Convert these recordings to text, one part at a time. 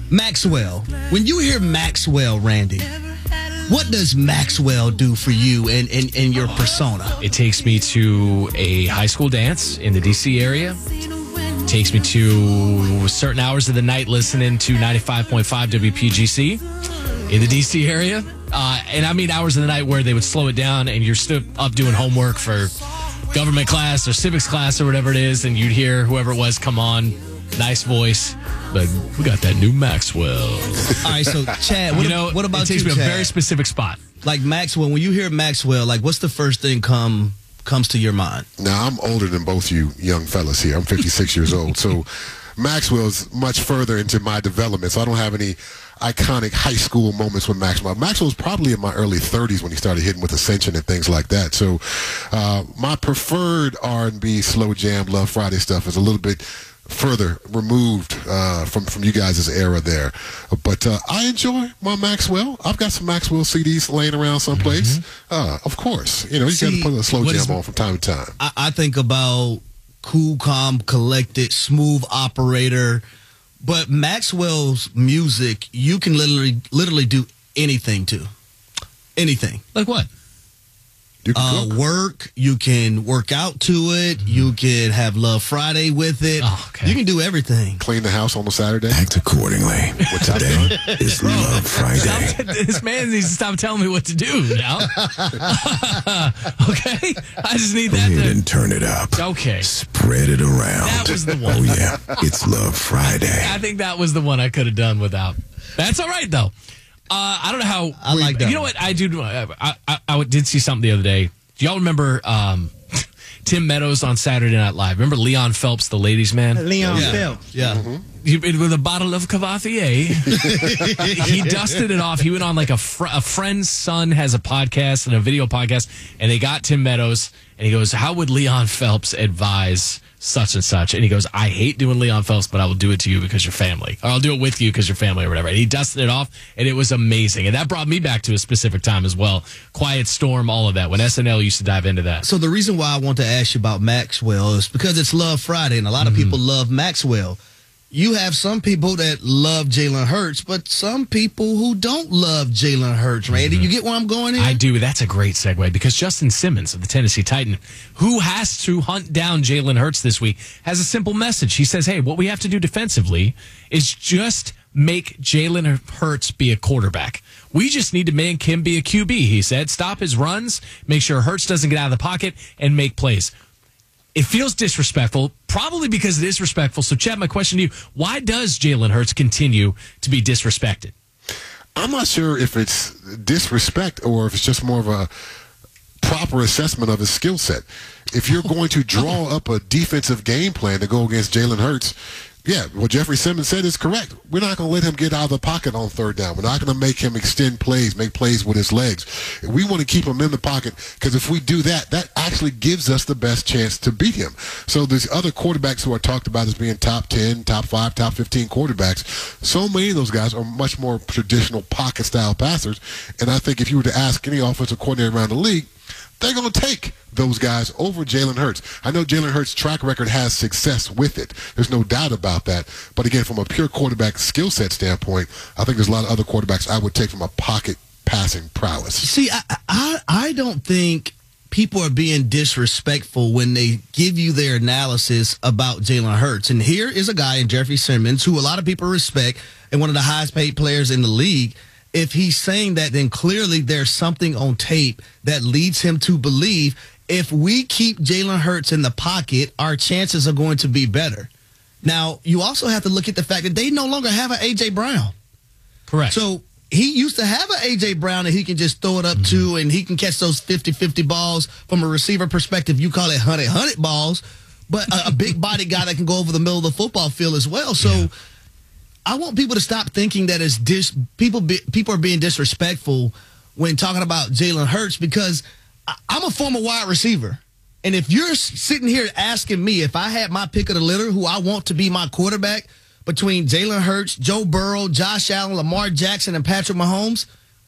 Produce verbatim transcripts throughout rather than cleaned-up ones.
Maxwell. When you hear Maxwell, Randy, what does Maxwell do for you and, and, and your persona? It takes me to a high school dance in the D C area. It takes me to certain hours of the night listening to ninety-five point five W P G C in the D C area. Uh, and I mean hours of the night where they would slow it down and you're still up doing homework for government class or civics class or whatever it is, and you'd hear whoever it was come on, nice voice, like, we got that new Maxwell. All right, so Chad, what, you know, what about it takes you, me Chad? a very specific spot. Like Maxwell, when you hear Maxwell, like what's the first thing come comes to your mind? Now, I'm older than both you young fellas here. I'm fifty-six years old, so Maxwell's much further into my development, so I don't have any iconic high school moments with Maxwell. Maxwell's probably in my early thirties when he started hitting with Ascension and things like that. So uh, my preferred R and B, slow jam, Love Friday stuff is a little bit further removed uh, from, from you guys' era there. But uh, I enjoy my Maxwell. I've got some Maxwell C Ds laying around someplace. Mm-hmm. Uh, of course. You know, you got to put a slow jam is, on from time to time. I, I think about cool, calm, collected, smooth operator. But Maxwell's music, you can literally literally do anything to. Anything. Like what? You can uh, cook. Work. You can work out to it. Mm-hmm. You can have Love Friday with it. Oh, okay. You can do everything. Clean the house on the Saturday. Act accordingly. What's Today is Love Friday. Stop, this man needs to stop telling me what to do now. Okay? I just need that Go ahead to... and turn it up. Okay. Spread it around. That was the one. Oh, yeah. It's Love Friday. I think that was the one I could have done without. That's all right, though. Uh, I don't know how... I like that You know one. what? I do... I, I, I did see something the other day. Do y'all remember um, Tim Meadows on Saturday Night Live? Remember Leon Phelps, the ladies' man? Leon Yeah. Phelps. Yeah. Mm-hmm. He, with a bottle of Cavatier. He dusted it off. He went on like a, fr- a friend's son has a podcast and a video podcast, and they got Tim Meadows, and he goes, how would Leon Phelps advise such and such? And he goes, I hate doing Leon Phelps, but I will do it to you because you're family. Or I'll do it with you because you're family or whatever. And he dusted it off, and it was amazing. And that brought me back to a specific time as well. Quiet Storm, all of that. When S N L used to dive into that. So the reason why I want to ask you about Maxwell is because it's Love Friday, and a lot of Mm-hmm. people love Maxwell. You have some people that love Jalen Hurts, but some people who don't love Jalen Hurts, Randy. Mm-hmm. You get where I'm going here? I do. That's a great segue because Justin Simmons of the Tennessee Titan, who has to hunt down Jalen Hurts this week, has a simple message. He says, hey, what we have to do defensively is just make Jalen Hurts be a quarterback. We just need to make him be a Q B, he said. Stop his runs, make sure Hurts doesn't get out of the pocket, and make plays. It feels disrespectful, probably because it is respectful. So, Chad, my question to you, why does Jalen Hurts continue to be disrespected? I'm not sure if it's disrespect or if it's just more of a proper assessment of his skill set. If you're going to draw up a defensive game plan to go against Jalen Hurts, yeah, what Jeffrey Simmons said is correct. We're not going to let him get out of the pocket on third down. We're not going to make him extend plays, make plays with his legs. We want to keep him in the pocket because if we do that, that actually gives us the best chance to beat him. So there's other quarterbacks who are talked about as being top ten, top five, top fifteen quarterbacks. So many of those guys are much more traditional pocket-style passers. And I think if you were to ask any offensive coordinator around the league, they're going to take those guys over Jalen Hurts. I know Jalen Hurts' track record has success with it. There's no doubt about that. But again, from a pure quarterback skill set standpoint, I think there's a lot of other quarterbacks I would take from a pocket passing prowess. See, I, I, I don't think people are being disrespectful when they give you their analysis about Jalen Hurts. And here is a guy in Jeffrey Simmons who a lot of people respect and one of the highest paid players in the league. If he's saying that, then clearly there's something on tape that leads him to believe if we keep Jalen Hurts in the pocket, our chances are going to be better. Now, you also have to look at the fact that they no longer have an A J. Brown. Correct. So he used to have an A J. Brown that he can just throw it up mm-hmm. to, and he can catch those fifty-fifty balls. From a receiver perspective, you call it hundred-hundred balls, but a, a big body guy that can go over the middle of the football field as well. So yeah. I want people to stop thinking that it's dis- people be- people are being disrespectful when talking about Jalen Hurts because I- I'm a former wide receiver. And if you're sitting here asking me if I had my pick of the litter, who I want to be my quarterback between Jalen Hurts, Joe Burrow, Josh Allen, Lamar Jackson, and Patrick Mahomes,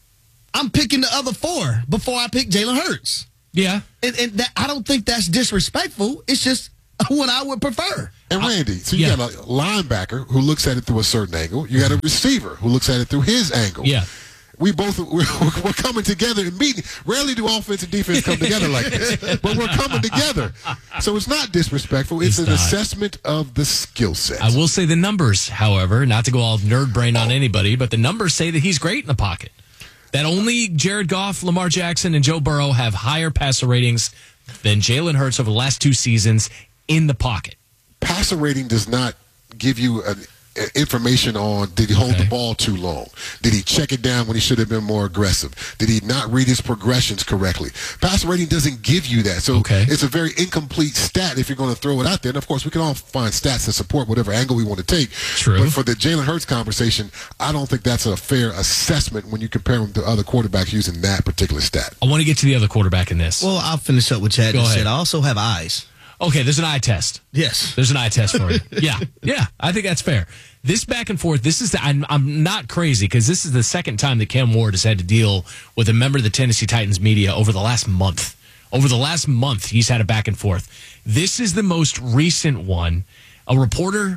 I'm picking the other four before I pick Jalen Hurts. Yeah. And, and that, I don't think that's disrespectful. It's just what I would prefer. And Randy, so you yeah. got a linebacker who looks at it through a certain angle. You got a receiver who looks at it through his angle. Yeah. We both, we're, we're coming together and meeting. Rarely do offense and defense come together like this, but we're coming together. So it's not disrespectful. It's, It's an not. assessment of the skill set. I will say the numbers, however, not to go all nerd brain on anybody, but the numbers say that he's great in the pocket. That only Jared Goff, Lamar Jackson, and Joe Burrow have higher passer ratings than Jalen Hurts over the last two seasons in the pocket. Passer rating does not give you an information on did he hold Okay. the ball too long? Did he check it down when he should have been more aggressive? Did he not read his progressions correctly? Passer rating doesn't give you that. So Okay. it's a very incomplete stat if you're going to throw it out there. And of course, we can all find stats that support whatever angle we want to take. True. But for the Jalen Hurts conversation, I don't think that's a fair assessment when you compare him to other quarterbacks using that particular stat. I want to get to the other quarterback in this. Well, I'll finish up with Chad. Go just ahead. said I also have eyes. Okay, there's an eye test. Yes. There's an eye test for you. Yeah, yeah, I think that's fair. This back and forth, this is the, I'm, I'm not crazy because this is the second time that Cam Ward has had to deal with a member of the Tennessee Titans media over the last month. Over the last month, he's had a back and forth. This is the most recent one. A reporter,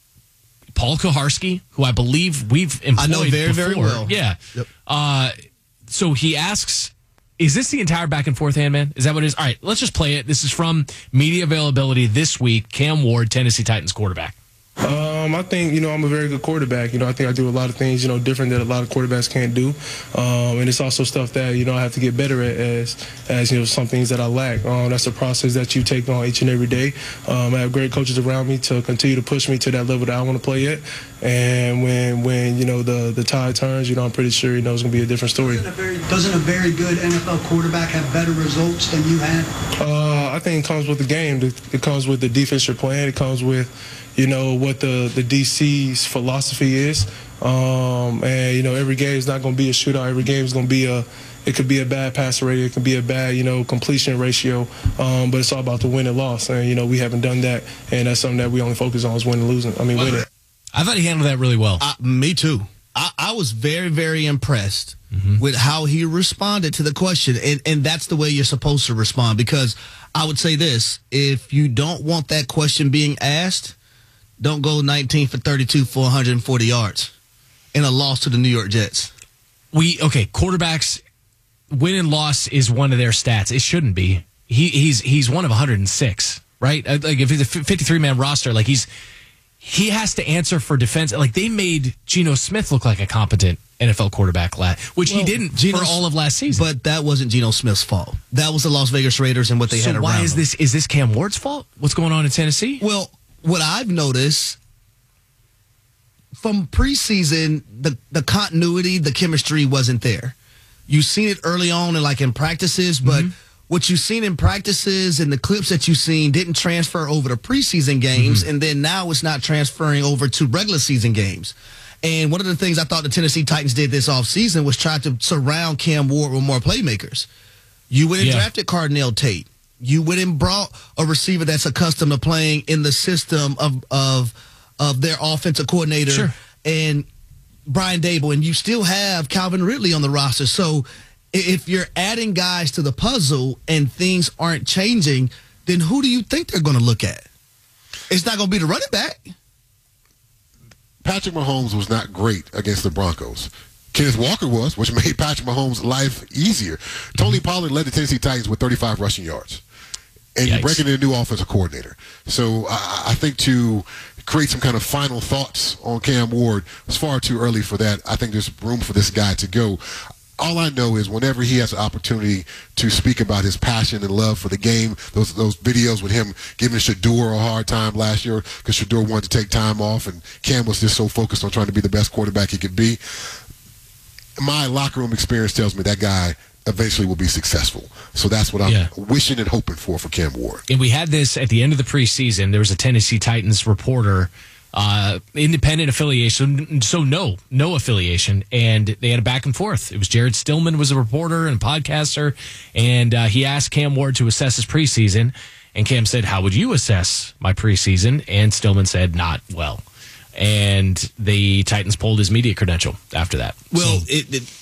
Paul Kuharsky, who I believe we've employed I know very, before. very well. Yeah. Yep. Uh, so he asks, is this the entire back and forth, Handman? Is that what it is? All right, let's just play it. This is from media availability this week. Cam Ward, Tennessee Titans quarterback. Um, I think, you know, I'm a very good quarterback. You know, I think I do a lot of things, you know, different that a lot of quarterbacks can't do. Um, and it's also stuff that, you know, I have to get better at as, as you know, some things that I lack. Um, that's a process that you take on each and every day. Um, I have great coaches around me to continue to push me to that level that I want to play at. And when, when you know, the, the tide turns, you know, I'm pretty sure, you know, it's going to be a different story. Doesn't a very, doesn't a very good N F L quarterback have better results than you had? Uh, I think it comes with the game. It comes with the defense you're playing. It comes with, you know, what the, the D C's philosophy is. Um, and, you know, every game is not going to be a shootout. Every game is going to be a, it could be a bad passer rating. It could be a bad, you know, completion ratio. Um, but it's all about the win and loss. And, you know, we haven't done that. And that's something that we only focus on is winning and losing. I mean, winning. I thought he handled that really well. I, me too. I, I was very, very impressed Mm-hmm. with how he responded to the question. And, and that's the way you're supposed to respond, because I would say this, if you don't want that question being asked, don't go nineteen for thirty-two for one hundred forty yards in a loss to the New York Jets. We okay, quarterbacks win and loss is one of their stats. It shouldn't be. He he's he's one of one hundred six, right? Like if it's a fifty-three man roster, like he's he has to answer for defense. Like they made Geno Smith look like a competent N F L quarterback, which Well, he didn't Geno- for all of last season. But that wasn't Geno Smith's fault. That was the Las Vegas Raiders and what they so had around why is them. this is this Cam Ward's fault? What's going on in Tennessee? Well, what I've noticed from preseason, the, the continuity, the chemistry wasn't there. You've seen it early on and like in practices, but Mm-hmm. what you've seen in practices and the clips that you've seen didn't transfer over to preseason games, Mm-hmm. and then now it's not transferring over to regular season games. And one of the things I thought the Tennessee Titans did this offseason was try to surround Cam Ward with more playmakers. You went and Yeah. drafted Cardinal Tate. You went and brought a receiver that's accustomed to playing in the system of of of their offensive coordinator Sure. and Brian Dable, and you still have Calvin Ridley on the roster. So i- if you're adding guys to the puzzle and things aren't changing, then who do you think they're going to look at? It's not going to be the running back. Patrick Mahomes was not great against the Broncos. Kenneth Walker was, which made Patrick Mahomes' life easier. Tony Pollard led the Tennessee Titans with thirty-five rushing yards. And you're Yikes. breaking in a new offensive coordinator. So I, I think to create some kind of final thoughts on Cam Ward, it's far too early for that. I think there's room for this guy to go. All I know is whenever he has an opportunity to speak about his passion and love for the game, those those videos with him giving Shador a hard time last year because Shador wanted to take time off and Cam was just so focused on trying to be the best quarterback he could be. My locker room experience tells me that guy eventually will be successful. So that's what I'm Yeah. wishing and hoping for for Cam Ward. And we had this at the end of the preseason. There was a Tennessee Titans reporter, uh, independent affiliation, so no, no affiliation, and they had a back and forth. It was Jared Stillman was a reporter and podcaster, and uh, he asked Cam Ward to assess his preseason, and Cam said, "How would you assess my preseason?" And Stillman said, "Not well." And the Titans pulled his media credential after that. Well, So- it, it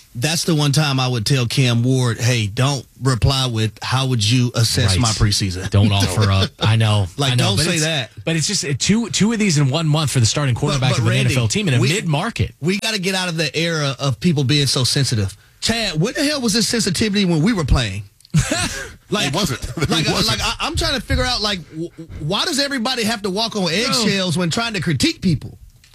That's the one time I would tell Cam Ward, hey, don't reply with how would you assess Right. my preseason. Don't offer up. I know. Like, I know, don't but say it's- that. But it's just uh, two two of these in one month for the starting quarterback but of an Randy, N F L team in a we- mid-market. We got to get out of the era of people being so sensitive. Chad, what the hell was this sensitivity when we were playing? Like, It wasn't. It like, wasn't. like I, I'm trying to figure out, like, w- why does everybody have to walk on eggshells when trying to critique people?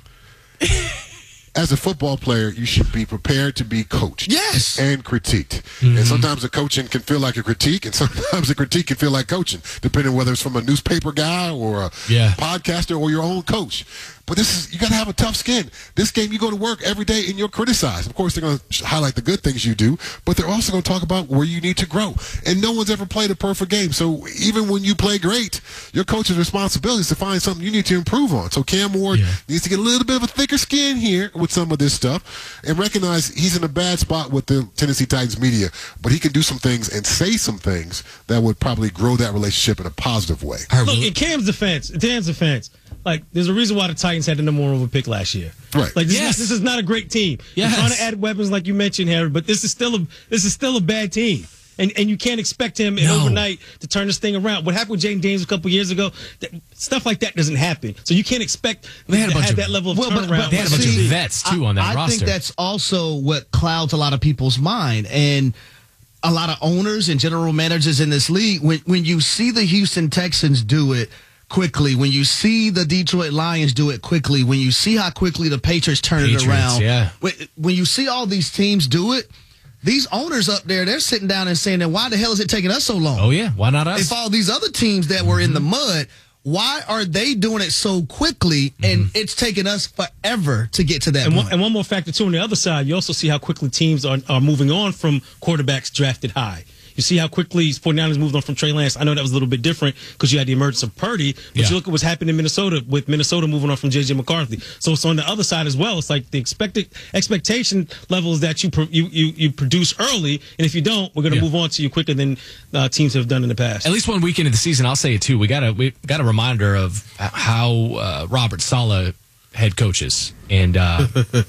As a football player, you should be prepared to be coached. Yes. And critiqued. Mm-hmm. And sometimes the coaching can feel like a critique, and sometimes the critique can feel like coaching, depending whether it's from a newspaper guy or a Yeah. podcaster or your own coach. But this is, you got to have a tough skin. This game, you go to work every day and you're criticized. Of course, they're going to highlight the good things you do, but they're also going to talk about where you need to grow. And no one's ever played a perfect game. So even when you play great, your coach's responsibility is to find something you need to improve on. So Cam Ward Yeah. needs to get a little bit of a thicker skin here with some of this stuff and recognize he's in a bad spot with the Tennessee Titans media, but he can do some things and say some things that would probably grow that relationship in a positive way. Look, in Cam's defense, in Cam's defense, like, there's a reason why the Titans had the number one overall pick last year. Right. Like, this, Yes. is, this is not a great team. You're Yes. trying to add weapons like you mentioned, Harry, but this is still a this is still a bad team. And and you can't expect him in No. overnight to turn this thing around. What happened with Jaden Daniels a couple years ago, that, stuff like that doesn't happen. So you can't expect They had a to bunch have of- that level of Well, but- turnaround. but They had a bunch See, of vets, too, on that I, I roster. think that's also what clouds a lot of people's mind. And a lot of owners and general managers in this league, when, when you see the Houston Texans do it quickly, when you see the Detroit Lions do it quickly, when you see how quickly the Patriots turn Patriots, it around, yeah. when, when you see all these teams do it, these owners up there, they're sitting down and saying, then why the hell is it taking us so long? Oh, yeah. Why not us? If all these other teams that were in the mud, why are they doing it so quickly and it's taking us forever to get to that And point? one, and one more factor, too, on the other side, you also see how quickly teams are, are moving on from quarterbacks drafted high. You see how quickly 49ers moved on from Trey Lance. I know that was a little bit different because you had the emergence of Purdy, but Yeah. you look at what's happened in Minnesota with Minnesota moving on from J J McCarthy. So it's on the other side as well. It's like the expected expectation levels that you pro, you, you you produce early, and if you don't, we're going to Yeah. move on to you quicker than uh, teams have done in the past. At least one weekend of the season, I'll say it too. We got a we got a reminder of how uh, Robert Saleh head coaches, and uh,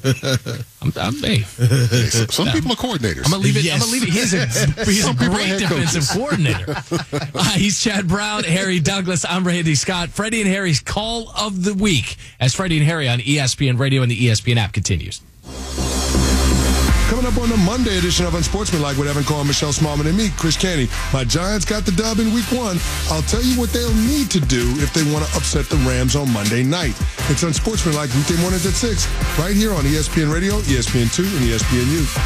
I'm, I'm, hey, Hey, some some people are coordinators. I'm gonna leave it. Yes. I'm gonna leave it. He's a he's a Some people are great head defensive coaches. coordinator. Uh, he's Chad Brown, Harry Douglas. I'm Randy Scott. Freddie and Harry's call of the week as Freddie and Harry on E S P N Radio and the E S P N app continues. Coming up on the Monday edition of Unsportsmanlike with Evan Carr, Michelle Smallman, and me, Chris Canty. My Giants got the dub in week one. I'll tell you what they'll need to do if they want to upset the Rams on Monday night. It's Unsportsmanlike weekday mornings at six, right here on E S P N Radio, E S P N two, and E S P N U.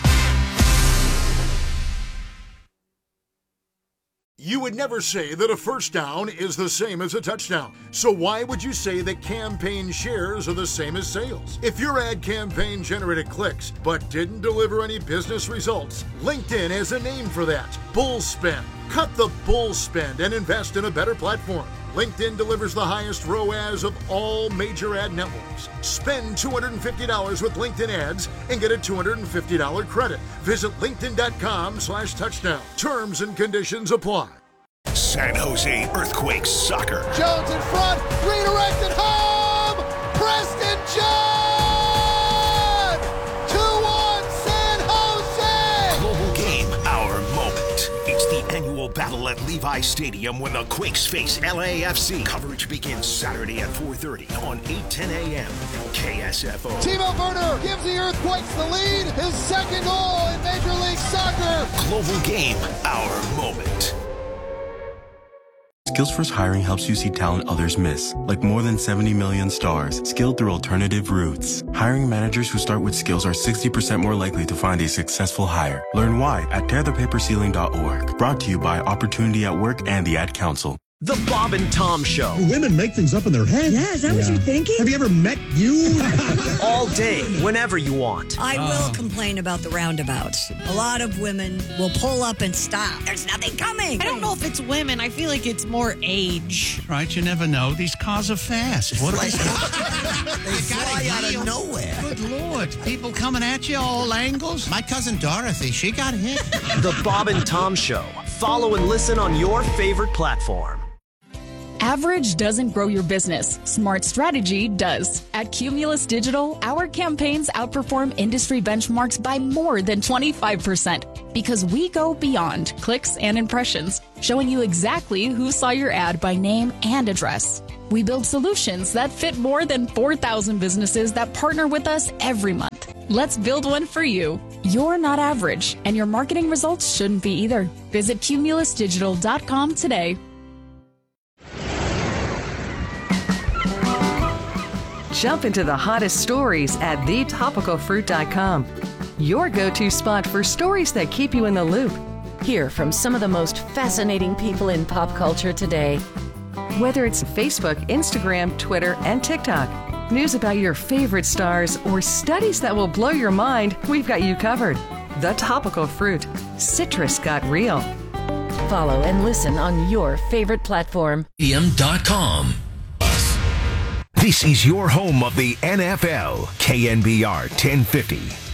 You would never say that a first down is the same as a touchdown. So why would you say that campaign shares are the same as sales? If your ad campaign generated clicks but didn't deliver any business results, LinkedIn has a name for that. Bull spend. Cut the bull spend and invest in a better platform. LinkedIn delivers the highest R O A S of all major ad networks. Spend two hundred fifty dollars with LinkedIn ads and get a two hundred fifty dollars credit. Visit linkedin.com slash touchdown. Terms and conditions apply. San Jose Earthquakes soccer. Jones in front, redirected home! Preston John! two one San Jose! Global game, our moment. It's the annual battle at Levi Stadium when the Quakes face L A F C. Coverage begins Saturday at four thirty on eight ten a.m. K S F O. Timo Werner gives the Earthquakes the lead, his second goal in Major League Soccer. Global game, our moment. Skillsforce Hiring helps you see talent others miss, like more than seventy million stars, skilled through alternative routes. Hiring managers who start with skills are sixty percent more likely to find a successful hire. Learn why at tear the paper ceiling dot org. Brought to you by Opportunity at Work and the Ad Council. The Bob and Tom Show. Women make things up in their head. Yeah, is that what you're thinking? Have you ever met you? All day, whenever you want. I will complain about the roundabouts. A lot of women will pull up and stop. There's nothing coming. I don't know if it's women. I feel like it's more age. Right, you never know. These cars are fast. What They fly out of nowhere. Good Lord. People coming at you all angles. My cousin Dorothy, she got hit. The Bob and Tom Show. Follow and listen on your favorite platform. Average doesn't grow your business. Smart strategy does. At Cumulus Digital, our campaigns outperform industry benchmarks by more than twenty-five percent because we go beyond clicks and impressions, showing you exactly who saw your ad by name and address. We build solutions that fit more than four thousand businesses that partner with us every month. Let's build one for you. You're not average, and your marketing results shouldn't be either. Visit cumulus digital dot com today. Jump into the hottest stories at the topical fruit dot com. Your go-to spot for stories that keep you in the loop. Hear from some of the most fascinating people in pop culture today. Whether it's Facebook, Instagram, Twitter, and TikTok, news about your favorite stars, or studies that will blow your mind, we've got you covered. The Topical Fruit. Citrus got real. Follow and listen on your favorite platform. Medium dot com. This is your home of the N F L, K N B R ten fifty.